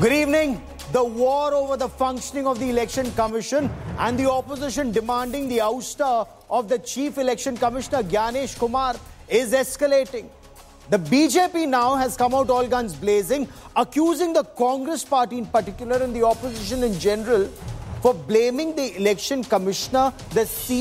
Good evening. The war over the functioning of the Election Commission and the opposition demanding the ouster of the Chief Election Commissioner Gyanesh Kumar is escalating. The BJP now has come out all guns blazing, accusing the Congress party in particular and the opposition in general for blaming the Election Commissioner, the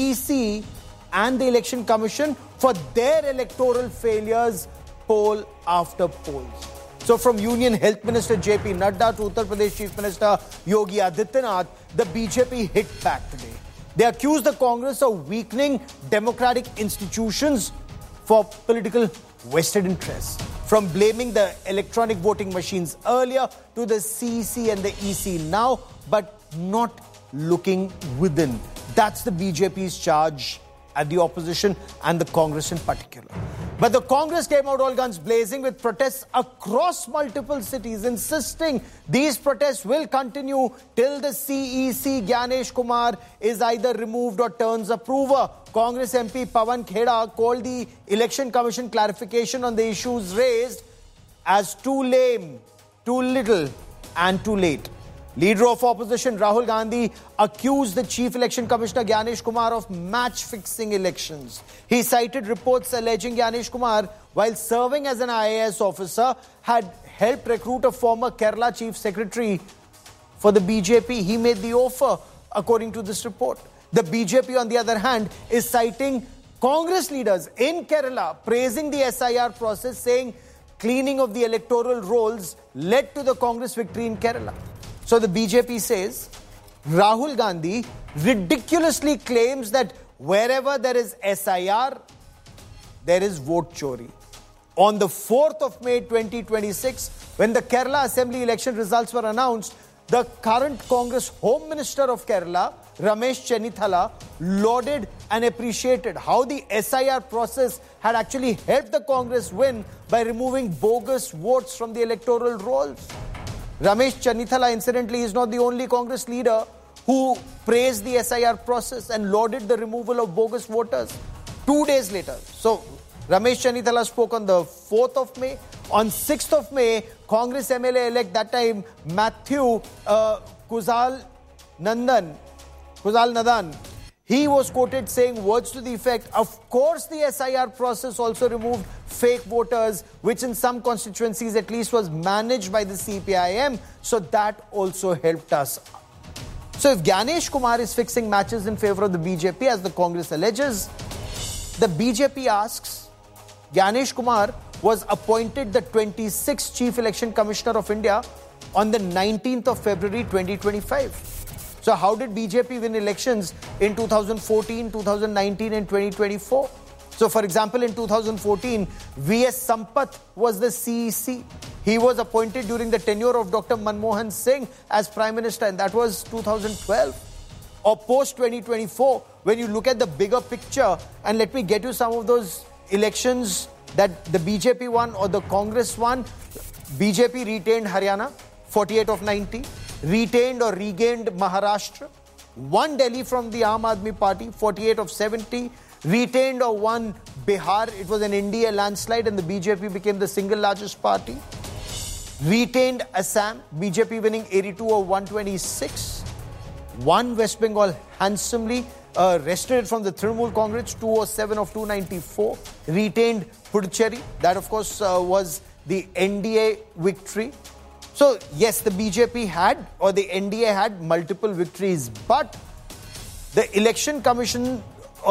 CEC and the Election Commission for their electoral failures poll after polls. So from Union Health Minister JP Nadda to Uttar Pradesh Chief Minister Yogi Adityanath, the BJP hit back today. They accused the Congress of weakening democratic institutions for political vested interests. From blaming the electronic voting machines earlier to the CEC and the EC now, but not looking within. That's the BJP's charge at the opposition and the Congress in particular. But the Congress came out all guns blazing with protests across multiple cities, insisting these protests will continue till the CEC Gyanesh Kumar is either removed or turns approver. Congress MP Pawan Kheda called the Election Commission clarification on the issues raised as too lame, too little and too late. Leader of opposition Rahul Gandhi accused the Chief Election Commissioner Gyanesh Kumar of match-fixing elections. He cited reports alleging Gyanesh Kumar, while serving as an IAS officer, had helped recruit a former Kerala Chief Secretary for the BJP. He made the offer, according to this report. The BJP, on the other hand, is citing Congress leaders in Kerala praising the SIR process, saying cleaning of the electoral rolls led to the Congress victory in Kerala. So the BJP says Rahul Gandhi ridiculously claims that wherever there is SIR, there is vote chori. On the 4th of May 2026, when the Kerala Assembly election results were announced, the current Congress Home Minister of Kerala, Ramesh Chennithala, lauded and appreciated how the SIR process had actually helped the Congress win by removing bogus votes from the electoral rolls. Ramesh Chennithala, incidentally, is not the only Congress leader who praised the SIR process and lauded the removal of bogus voters. 2 days later, so Ramesh Chennithala spoke on the 4th of May. On 6th of May, Congress MLA-elect that time, Matthew Kuzal Nadan, he was quoted saying words to the effect, of course the SIR process also removed fake voters, which in some constituencies at least was managed by the CPIM, so that also helped us. So if Gyanesh Kumar is fixing matches in favor of the BJP, as the Congress alleges, the BJP asks, Gyanesh Kumar was appointed the 26th Chief Election Commissioner of India on the 19th of February 2025. So how did BJP win elections in 2014, 2019 and 2024? So for example, in 2014, V.S. Sampath was the CEC. He was appointed during the tenure of Dr. Manmohan Singh as Prime Minister, and that was 2012. Or post-2024, when you look at the bigger picture, and let me get you some of those elections that the BJP won or the Congress won. BJP retained Haryana, 48 of 90. Retained or regained Maharashtra, won Delhi from the Aam Aadmi Party, 48 of 70, retained or won Bihar, it was an NDA landslide and the BJP became the single largest party, retained Assam, BJP winning 82 of 126, won West Bengal handsomely, wrested it from the Trinamool Congress, 207 of 294, retained Puducherry, that of course was the NDA victory. So, yes, the BJP had, or the NDA had multiple victories, but the Election Commission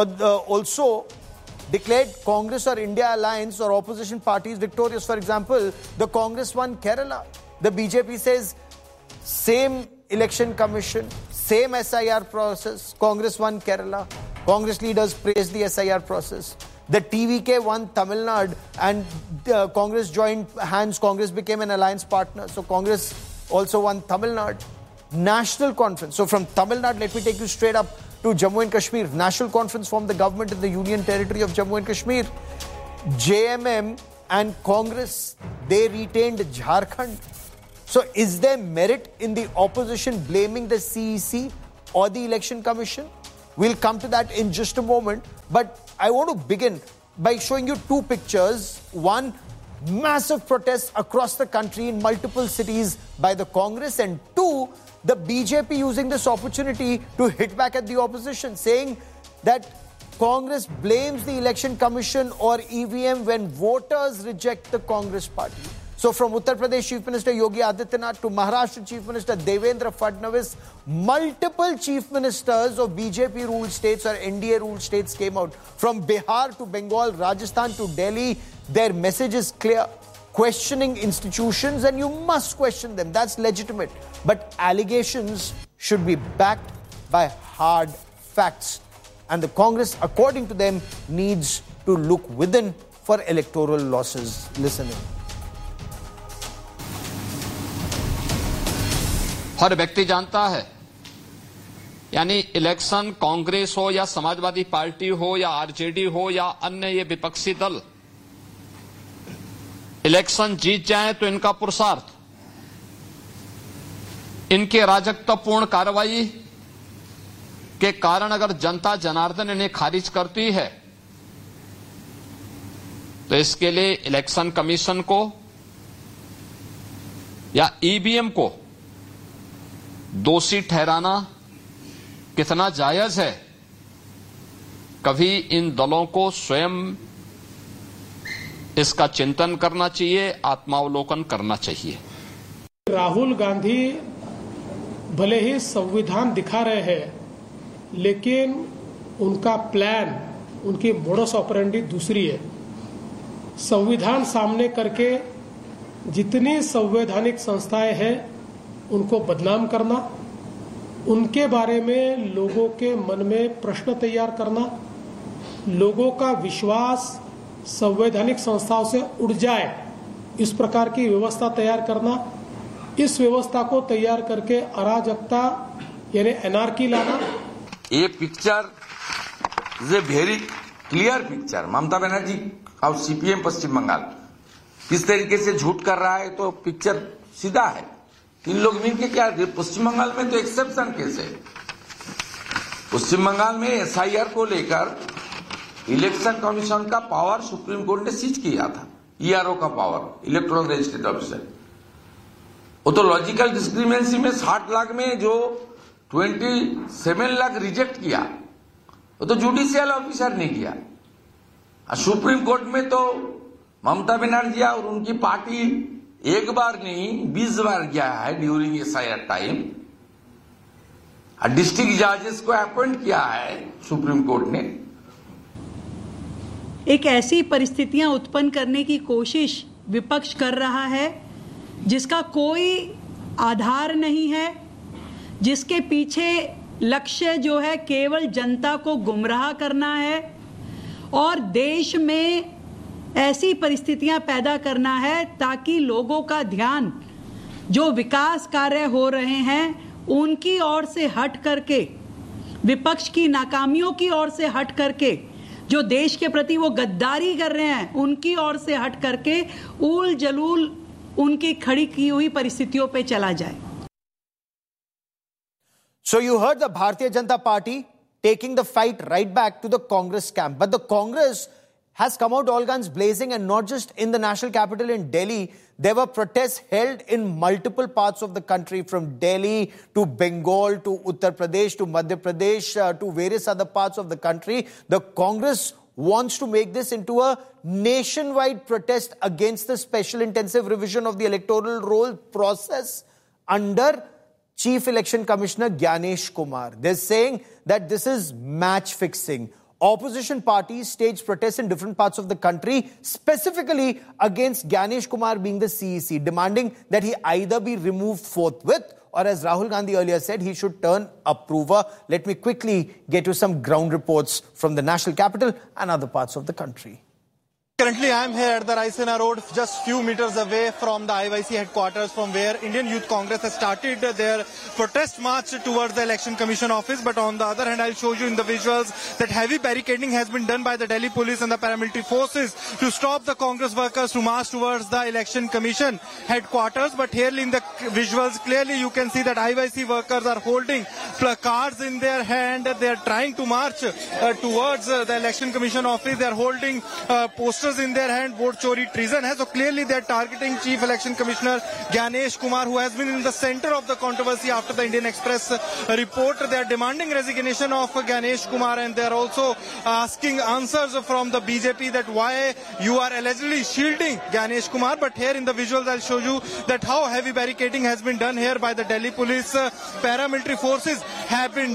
also declared Congress or India Alliance or opposition parties victorious. For example, the Congress won Kerala. The BJP says, same Election Commission, same SIR process, Congress won Kerala. Congress leaders praised the SIR process. The TVK won Tamil Nadu and Congress joined hands. Congress became an alliance partner. So Congress also won Tamil Nadu. National Conference. So from Tamil Nadu, let me take you straight up to Jammu and Kashmir. National Conference formed the government in the Union Territory of Jammu and Kashmir. JMM and Congress, they retained Jharkhand. So is there merit in the opposition blaming the CEC or the Election Commission? We'll come to that in just a moment. But I want to begin by showing you two pictures. One, massive protests across the country in multiple cities by the Congress, and two, the BJP using this opportunity to hit back at the opposition, saying that Congress blames the Election Commission or EVM when voters reject the Congress party. So from Uttar Pradesh Chief Minister Yogi Adityanath to Maharashtra Chief Minister Devendra Fadnavis, multiple chief ministers of BJP-ruled states or NDA-ruled states came out. From Bihar to Bengal, Rajasthan to Delhi, their message is clear. Questioning institutions, and you must question them. That's legitimate. But allegations should be backed by hard facts. And the Congress, according to them, needs to look within for electoral losses. Listen in. हर व्यक्ति जानता है, यानी election Congress हो या Samajwadi party हो या RJD हो या अन्य ये विपक्षी दल, इलेक्शन जीत जाए तो इनका पुरुषार्थ, इनके अराजकतापूर्ण कार्रवाई के कारण अगर जनता जनार्दन इन्हें खारिज करती है तो इसके लिए इलेक्शन कमीशन को या ईवीएम को दोषी ठहराना कितना जायज है, कभी इन दलों को स्वयं इसका चिंतन करना चाहिए, आत्मावलोकन करना चाहिए। राहुल गांधी भले ही संविधान दिखा रहे हैं, लेकिन उनका प्लान, उनकी मोडस ऑपरेंडी दूसरी है। संविधान सामने करके जितनी संवैधानिक संस्थाएं हैं उनको बदनाम करना, उनके बारे में लोगों के मन में प्रश्न तैयार करना, लोगों का विश्वास संवैधानिक संस्थाओं से उड़ जाए, इस प्रकार की व्यवस्था तैयार करना, इस व्यवस्था को तैयार करके अराजकता यानी एनार्की लाना। ये picture is a very clear picture. Mamata Banerjee और सीपीएम पश्चिम बंगाल किस तरीके से झूठ कर रहा है, तो पिक्चर सीधा है। इन लोग मिलकर क्या, पश्चिम बंगाल में तो एक्सेप्शन केस है। पश्चिम बंगाल में एसआईआर को लेकर इलेक्शन कमीशन का पावर सुप्रीम कोर्ट ने सीज किया था, ईआरओ का पावर, इलेक्टोरल रजिस्ट्रेट ऑफिसर। वो तो लॉजिकल डिस्क्रिमिनेंसी में 60 लाख में जो 27 लाख रिजेक्ट किया, वो तो जुडिशियल ऑफिसर ने किया। सुप्रीम कोर्ट में तो ममता बनर्जी और उनकी पार्टी एक बार नहीं 20 बार गया है ड्यूरिंग एसआईआर टाइम। डिस्ट्रिक्ट जजेस को अपॉइंट किया है सुप्रीम कोर्ट ने। एक ऐसी परिस्थितियां उत्पन्न करने की कोशिश विपक्ष कर रहा है जिसका कोई आधार नहीं है, जिसके पीछे लक्ष्य जो है केवल जनता को गुमराह करना है और देश में ऐसी परिस्थितियां पैदा करना है ताकि लोगों का ध्यान जो विकास कार्य हो रहे हैं उनकी ओर से हट करके, विपक्ष की नाकामियों की ओर से हट करके, जो देश के प्रति वो गद्दारी कर रहे हैं उनकी ओर से हट करके उल जलूल उनकी खड़ी की हुई परिस्थितियों पे चला जाए। So you heard the Bharatiya Janata Party taking the fight right back to the Congress camp. But the Congress has come out all guns blazing, and not just in the national capital in Delhi. There were protests held in multiple parts of the country, from Delhi to Bengal to Uttar Pradesh to Madhya Pradesh to various other parts of the country. The Congress wants to make this into a nationwide protest against the special intensive revision of the electoral roll process under Chief Election Commissioner Gyanesh Kumar. They're saying that this is match fixing. Opposition parties staged protests in different parts of the country, specifically against Gyanesh Kumar being the CEC, demanding that he either be removed forthwith or, as Rahul Gandhi earlier said, he should turn approver. Let me quickly get you some ground reports from the national capital and other parts of the country. Currently, I am here at the Raisina Road, just few meters away from the IYC headquarters, from where Indian Youth Congress has started their protest march towards the Election Commission office. But on the other hand, I'll show you in the visuals that heavy barricading has been done by the Delhi police and the paramilitary forces to stop the Congress workers to march towards the Election Commission headquarters. But here in the visuals, clearly you can see that IYC workers are holding placards in their hand. They are trying to march towards the Election Commission office. They are holding posters posters in their hand, vote chori treason hai. So clearly they are targeting Chief Election Commissioner Gyanesh Kumar, who has been in the center of the controversy after the Indian Express report. They are demanding resignation of Gyanesh Kumar, and they are also asking answers from the BJP that why you are allegedly shielding Gyanesh Kumar. But here in the visuals I'll show you that how heavy barricading has been done here by the Delhi police. Paramilitary forces have been